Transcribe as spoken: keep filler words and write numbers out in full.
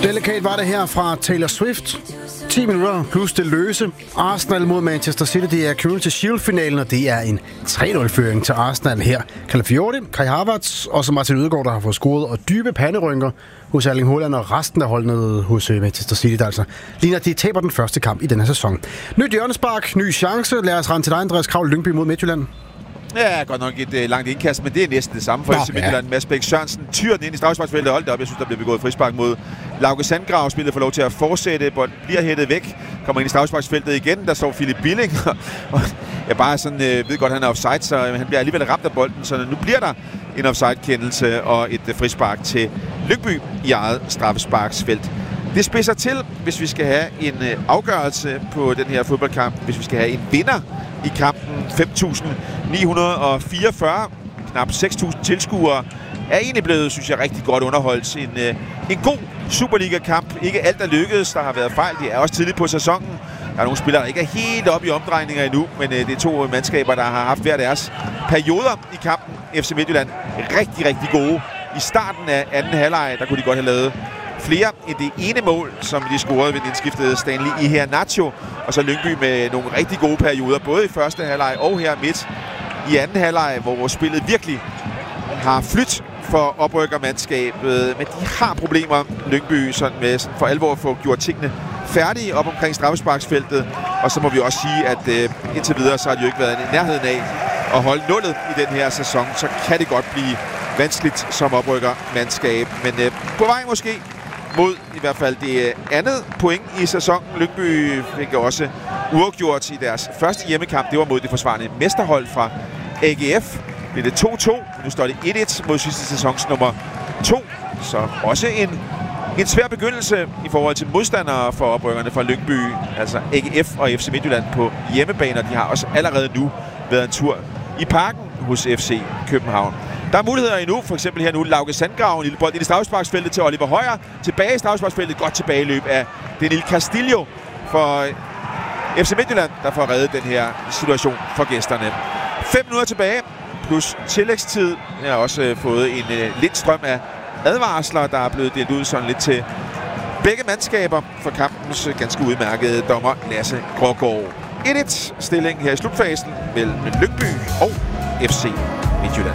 Delikat var det her fra Taylor Swift. ti minutter plus det løse. Arsenal mod Manchester City. Det er Community Shield-finalen, og det er en tre nul-føring til Arsenal her. Calafiori, Kai Havertz og så Martin Ødegaard, der har fået scoret, og dybe panderynker hos Erling Haaland og resten af holdene hos Manchester City, der altså ligner, at de taber den første kamp i denne sæson. Nyt hjørnespark, ny chance. Lad os rende til dig, Andreas Kraul, Lyngby mod Midtjylland. Ja, godt nok et uh, langt indkast, men det er næsten det samme for F C Midtjylland. Mads Bæk Sørensen tyrer den ind i straffesparksfeltet. Hold da op, jeg synes, der bliver begået frispark mod Lauke Sandgrav. Spillet får lov til at fortsætte, bolden bliver hættet væk. Kommer ind i straffesparksfeltet igen, der står Philip Billing. Og jeg bare sådan, øh, ved godt, han er offside, så han bliver alligevel ramt af bolden. Så nu bliver der en offside-kendelse og et uh, frispark til Lyngby i eget straffesparksfelt. Det spidser til, hvis vi skal have en uh, afgørelse på den her fodboldkamp. Hvis vi skal have en vinder i kampen. fem tusind ni hundrede fireogfyrre, knap seks tusind tilskuere, er egentlig blevet, synes jeg, rigtig godt underholdt. En, øh, en god Superliga-kamp. Ikke alt er lykkedes. Der har været fejl. Det er også tidligt på sæsonen. Der er nogle spillere, der ikke er helt oppe i omdrejninger endnu, men øh, det er to mandskaber, der har haft hver deres perioder i kampen. F C Midtjylland rigtig, rigtig gode. I starten af anden halvleg, der kunne de godt have lavet flere end det ene mål, som de scorede ved den indskiftede Stanley Iheanacho. Og så Lyngby med nogle rigtig gode perioder, både i første halvleg og her midt i anden halvleg, hvor spillet virkelig har flyttet for oprykkermandskabet. Men de har problemer, Lyngby, sådan med sådan for alvor at få gjort tingene færdige op omkring straffesparksfeltet. Og så må vi også sige, at øh, indtil videre, så har de jo ikke været i nærheden af at holde nullet i den her sæson. Så kan det godt blive vanskeligt som oprykkermandskab. Men øh, på vej måske mod i hvert fald det andet point i sæsonen. Lyngby fik også uafgjort i deres første hjemmekamp. Det var mod det forsvarende mesterhold fra A G F. Det er to to. Nu står det et et mod sidste sæsons nummer to. Så også en, en svær begyndelse i forhold til modstandere for oprykkerne fra Lyngby. Altså A G F og F C Midtjylland på hjemmebaner. De har også allerede nu været en tur i parken hos F C København. Der er muligheder endnu, for eksempel her nu Lauke Sandgrav, en lille bold i det straffesparksfeltet til Oliver Højer. Tilbage i straffesparksfeltet, godt tilbageløb af Daniel Castillo for F C Midtjylland, der får reddet den her situation for gæsterne. Fem minutter tilbage, plus tillægstid. Jeg har også øh, fået en øh, lidt strøm af advarsler, der er blevet delt ud sådan lidt til begge mandskaber for kampens øh, ganske udmærkede dommer Lasse Grågaard. et et stilling her i slutfasen mellem Lyngby og F C Midtjylland.